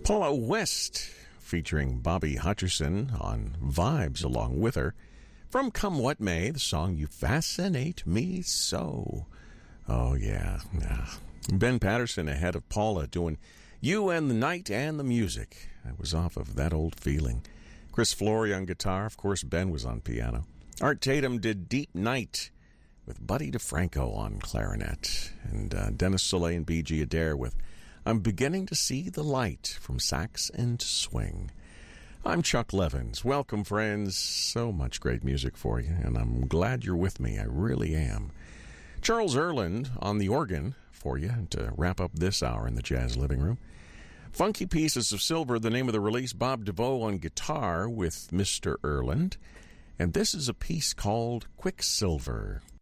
Paula West featuring Bobby Hutcherson on Vibes along with her. From Come What May, the song You Fascinate Me So. Oh, yeah. Ben Patterson ahead of Paula doing You and the Night and the Music. I was off of That Old Feeling. Chris Flory on guitar. Of course, Ben was on piano. Art Tatum did Deep Night with Buddy DeFranco on clarinet. And Dennis Soleil and B.G. Adair with I'm Beginning to See the Light from sax and swing. I'm Chuck Levins. Welcome, friends. So much great music for you, and I'm glad you're with me. I really am. Charles Erland on the organ for you to wrap up this hour in the Jazz Living Room. Funky Pieces of Silver, the name of the release. Bob DeVoe on guitar with Mr. Erland. And this is a piece called Quicksilver.